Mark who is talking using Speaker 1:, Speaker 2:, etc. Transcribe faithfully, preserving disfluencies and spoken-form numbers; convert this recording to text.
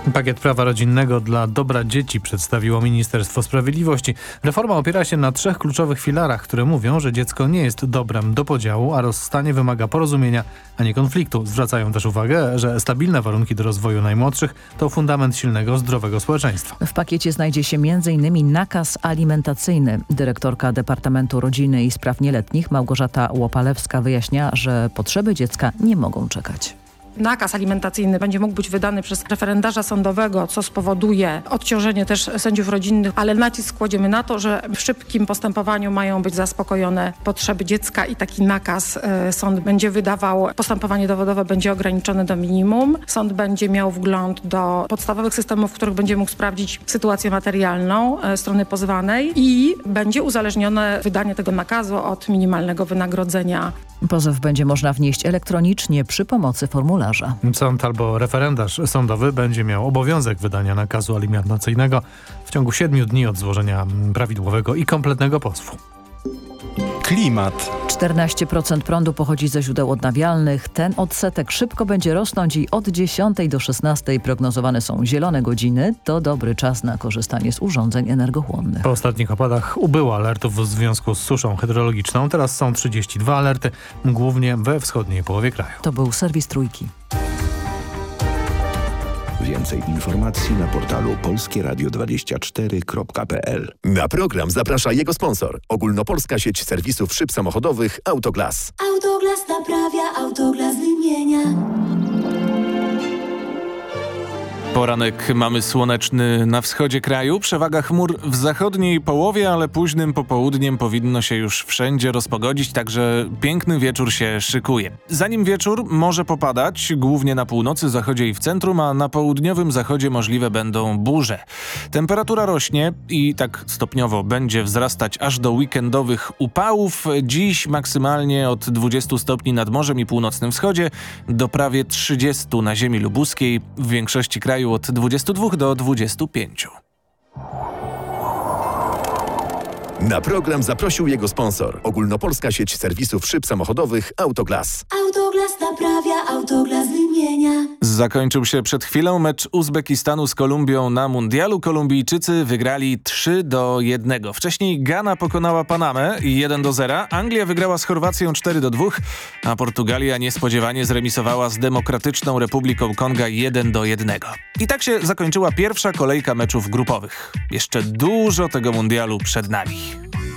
Speaker 1: Pakiet prawa rodzinnego dla dobra dzieci przedstawiło Ministerstwo Sprawiedliwości. Reforma opiera się na trzech kluczowych filarach, które mówią, że dziecko nie jest dobrem do podziału, a rozstanie wymaga porozumienia, a nie konfliktu. Zwracają też uwagę, że stabilne warunki do rozwoju najmłodszych to fundament silnego, zdrowego społeczeństwa.
Speaker 2: W pakiecie znajdzie się między innymi nakaz alimentacyjny. Dyrektorka Departamentu Rodziny i Spraw Nieletnich Małgorzata Łopalewska wyjaśnia, że potrzeby dziecka nie mogą czekać.
Speaker 3: Nakaz alimentacyjny będzie mógł być wydany przez referendarza sądowego, co spowoduje odciążenie też sędziów rodzinnych, ale nacisk kładziemy na to, że w szybkim postępowaniu mają być zaspokojone potrzeby dziecka i taki nakaz y, sąd będzie wydawał. Postępowanie dowodowe będzie ograniczone do minimum. Sąd będzie miał wgląd do podstawowych systemów, w których będzie mógł sprawdzić sytuację materialną y, strony pozwanej i będzie uzależnione wydanie tego nakazu od minimalnego wynagrodzenia.
Speaker 2: Pozew będzie można wnieść elektronicznie przy pomocy formularza.
Speaker 1: Sąd albo referendarz sądowy będzie miał obowiązek wydania nakazu alimentacyjnego w ciągu siedmiu dni od złożenia prawidłowego i kompletnego pozwu.
Speaker 4: Klimat.
Speaker 2: czternaście procent prądu pochodzi ze źródeł odnawialnych. Ten odsetek szybko będzie rosnąć i od dziesiątej do szesnastej prognozowane są zielone godziny. To dobry czas na korzystanie z urządzeń energochłonnych.
Speaker 1: Po ostatnich opadach ubyło alertów w związku z suszą hydrologiczną. Teraz są trzydzieści dwa alerty, głównie we wschodniej połowie kraju.
Speaker 2: To był serwis Trójki.
Speaker 5: Więcej informacji na portalu polskie radio dwadzieścia cztery kropka p l.
Speaker 6: Na program zaprasza jego sponsor. Ogólnopolska sieć serwisów szyb samochodowych Autoglas.
Speaker 7: Autoglas naprawia, Autoglas wymienia.
Speaker 4: Poranek mamy słoneczny na wschodzie kraju, przewaga chmur w zachodniej połowie, ale późnym popołudniem powinno się już wszędzie rozpogodzić, także piękny wieczór się szykuje. Zanim wieczór może popadać, głównie na północy, zachodzie i w centrum, a na południowym zachodzie możliwe będą burze. Temperatura rośnie i tak stopniowo będzie wzrastać aż do weekendowych upałów. Dziś maksymalnie od dwudziestu stopni nad morzem i północnym wschodzie do prawie trzydziestu na ziemi lubuskiej, w większości kraju od dwudziestu dwóch do dwudziestu pięciu.
Speaker 6: Na program zaprosił jego sponsor. Ogólnopolska sieć serwisów szyb samochodowych Autoglas.
Speaker 7: Autoglas naprawia, Autoglas wymienia.
Speaker 4: Zakończył się przed chwilą mecz Uzbekistanu z Kolumbią na mundialu. Kolumbijczycy wygrali trzy do jednego. Wcześniej Gana pokonała Panamę jeden do zera. Anglia wygrała z Chorwacją cztery do dwóch, a Portugalia niespodziewanie zremisowała z Demokratyczną Republiką Konga jeden do jednego. I tak się zakończyła pierwsza kolejka meczów grupowych. Jeszcze dużo tego mundialu przed nami.